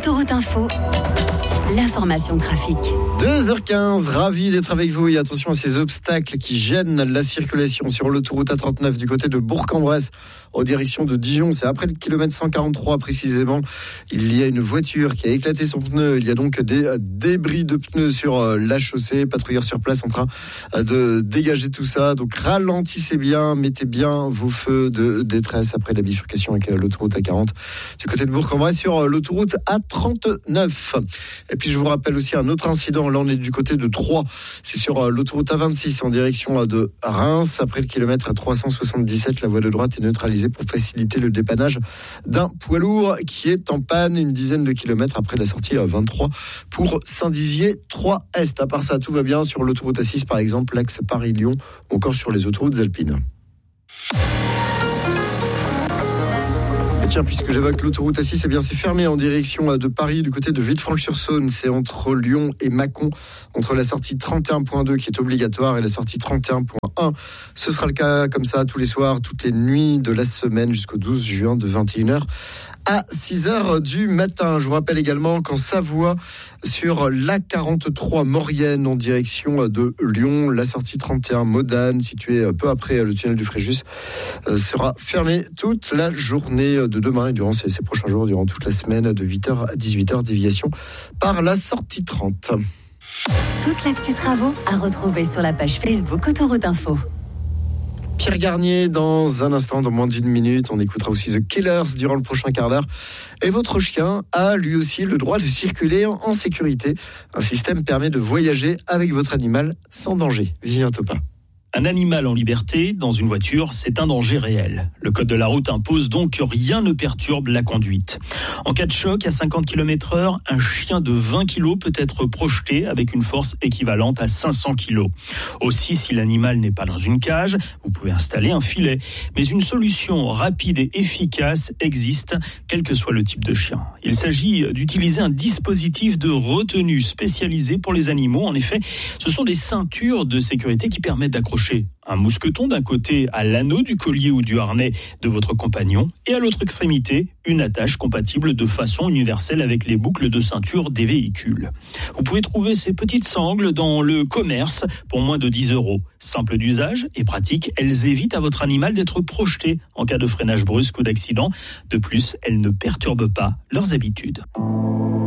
Autoroute Info, l'information trafic. 2h15, ravi d'être avec vous et attention à ces obstacles qui gênent la circulation sur l'autoroute A39 du côté de Bourg-en-Bresse en direction de Dijon. C'est après le kilomètre 143 précisément. Il y a une voiture qui a éclaté son pneu. Il y a donc des débris de pneus sur la chaussée. Patrouilleurs sur place en train de dégager tout ça. Donc ralentissez bien, mettez bien vos feux de détresse après la bifurcation avec l'autoroute A40 du côté de Bourg-en-Bresse sur l'autoroute A39. Et puis je vous rappelle aussi un autre incident. Là on est du côté de Troyes. C'est sur l'autoroute A26 en direction de Reims. Après le kilomètre 377, la voie de droite est neutralisée pour faciliter le dépannage d'un poids lourd qui est en panne une dizaine de kilomètres après la sortie 23 pour Saint-Dizier 3Est. À part ça, tout va bien sur l'autoroute A6 par exemple, l'axe Paris-Lyon ou encore sur les autoroutes alpines. Et tiens, puisque j'évoque l'autoroute A6, eh bien c'est fermé en direction de Paris, du côté de Villefranche-sur-Saône. C'est entre Lyon et Mâcon, entre la sortie 31.2 qui est obligatoire et la sortie 31.1. Ce sera le cas comme ça tous les soirs, toutes les nuits de la semaine jusqu'au 12 juin de 21h à 6h du matin. Je vous rappelle également qu'en Savoie, sur l'A43 Maurienne en direction de Lyon, la sortie 31 Modane, située peu après le tunnel du Fréjus, sera fermée toute la journée de demain et durant ces prochains jours, durant toute la semaine de 8h à 18h, déviation par la sortie 30. Toute l'actu travaux à retrouver sur la page Facebook Autoroute Info. Pierre Garnier, dans un instant, dans moins d'une minute, on écoutera aussi The Killers durant le prochain quart d'heure. Et votre chien a lui aussi le droit de circuler en sécurité. Un système permet de voyager avec votre animal sans danger. Vivien Topa. Un animal en liberté dans une voiture, c'est un danger réel. Le code de la route impose donc que rien ne perturbe la conduite. En cas de choc à 50 km/h, un chien de 20 kg peut être projeté avec une force équivalente à 500 kg. Aussi, si l'animal n'est pas dans une cage, vous pouvez installer un filet. Mais une solution rapide et efficace existe, quel que soit le type de chien. Il s'agit d'utiliser un dispositif de retenue spécialisé pour les animaux. En effet, ce sont des ceintures de sécurité qui permettent d'accrocher un mousqueton d'un côté à l'anneau du collier ou du harnais de votre compagnon et à l'autre extrémité, une attache compatible de façon universelle avec les boucles de ceinture des véhicules. Vous pouvez trouver ces petites sangles dans le commerce pour moins de 10 €. Simples d'usage et pratiques, elles évitent à votre animal d'être projeté en cas de freinage brusque ou d'accident. De plus, elles ne perturbent pas leurs habitudes.